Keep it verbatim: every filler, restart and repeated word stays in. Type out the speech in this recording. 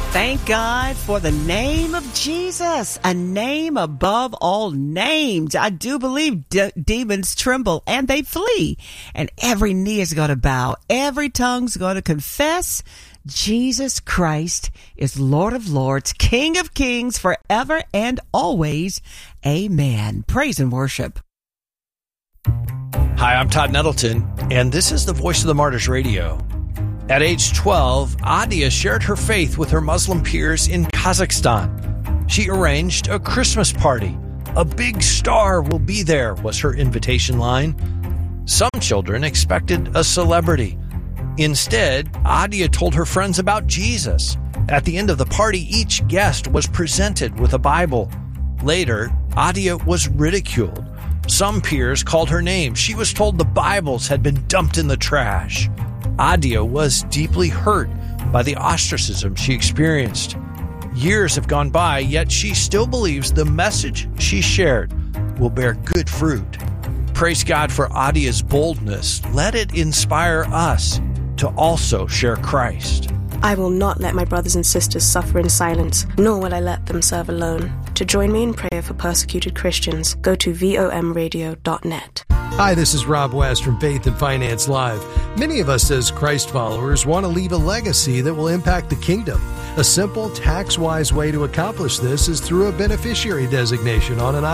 Thank God for the name of Jesus, a name above all names. I do believe de- demons tremble and they flee, and every knee is going to bow. Every tongue's going to confess Jesus Christ is Lord of Lords, King of Kings, forever and always. Amen. Praise and worship. Hi, I'm Todd Nettleton, and this is the Voice of the Martyrs Radio. At age twelve, Adia shared her faith with her Muslim peers in Kazakhstan. She arranged a Christmas party. A big star will be there, was her invitation line. Some children expected a celebrity. Instead, Adia told her friends about Jesus. At the end of the party, each guest was presented with a Bible. Later, Adia was ridiculed. Some peers called her names. She was told the Bibles had been dumped in the trash. Adia was deeply hurt by the ostracism she experienced. Years have gone by, yet she still believes the message she shared will bear good fruit. Praise God for Adia's boldness. Let it inspire us to also share Christ. I will not let my brothers and sisters suffer in silence, nor will I let them serve alone. To join me in prayer for persecuted Christians, go to V O M radio dot net. Hi, this is Rob West from Faith and Finance Live. Many of us as Christ followers want to leave a legacy that will impact the kingdom. A simple, tax-wise way to accomplish this is through a beneficiary designation on an